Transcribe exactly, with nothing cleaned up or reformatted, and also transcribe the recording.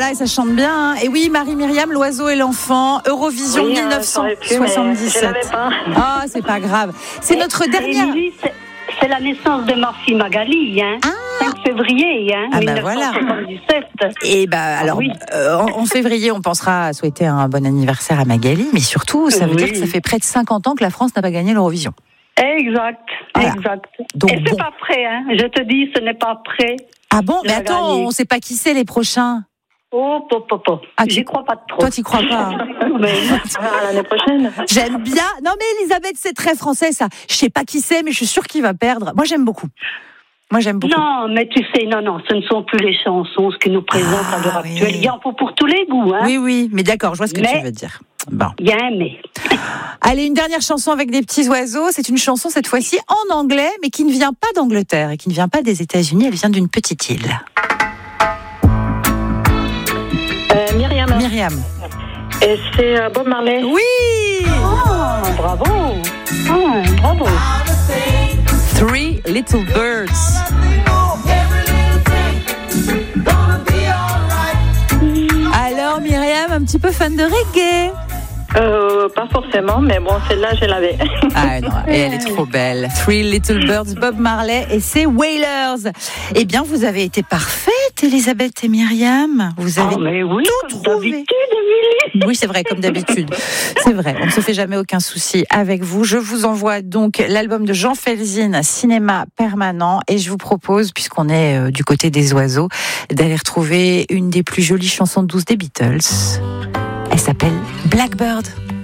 là, et ça chante bien. Hein. Et oui, Marie-Myriam, l'oiseau et l'enfant, Eurovision oui, dix-neuf cent soixante-dix-sept. Euh, pas. Ah, c'est pas grave. C'est et, notre dernière. Émilie, c'est, c'est la naissance de ma fille Magali, hein. Ah. cinq février, hein, ah bah mille neuf cent soixante-dix-sept. Voilà. Et bah alors, oui. euh, en, en février, on pensera à souhaiter un bon anniversaire à Magali, mais surtout, ça veut oui. dire que ça fait près de cinquante ans que la France n'a pas gagné l'Eurovision. Exact, voilà. exact. Donc, et c'est bon. pas prêt, hein. Je te dis, ce n'est pas prêt. Ah bon, mais attends, gagner. On ne sait pas qui c'est les prochains. Oh, pop, pop, pop. Ah, j'y crois pas trop. Toi, tu crois pas. Hein. Mais l'année prochaine. J'aime bien. Non, mais Elisabeth, c'est très français, ça. Je sais pas qui c'est, mais je suis sûre qu'il va perdre. Moi, j'aime beaucoup. Moi, j'aime beaucoup. Non, mais tu sais, non, non, ce ne sont plus les chansons, ce qui nous présente ah, à l'heure oui. actuelle. Il y en faut pour tous les goûts, hein. Oui, oui, mais d'accord, je vois ce que mais, tu veux dire. Bon. Il y a un mais. Allez, une dernière chanson avec des petits oiseaux. C'est une chanson, cette fois-ci, en anglais, mais qui ne vient pas d'Angleterre et qui ne vient pas des États-Unis. Elle vient d'une petite île. Euh, Myriam. Myriam. Et c'est euh, Bob Marley. Oui. Oh, bravo. Oh, bravo. Three Little Birds. Alors Myriam, un petit peu fan de reggae? Euh, pas forcément, mais bon, celle-là, je l'avais. Ah non, et elle est trop belle. Three Little Birds, Bob Marley et ses Wailers. Eh bien, vous avez été parfaites, Elisabeth et Myriam. Vous avez oh, mais oui, tout trouvé. Oui, c'est vrai, comme d'habitude. C'est vrai, on ne se fait jamais aucun souci avec vous. Je vous envoie donc l'album de Jean Felzine, Cinéma Permanent, et je vous propose, puisqu'on est euh, du côté des oiseaux, d'aller retrouver une des plus jolies chansons douces des Beatles. Elle s'appelle Blackbird.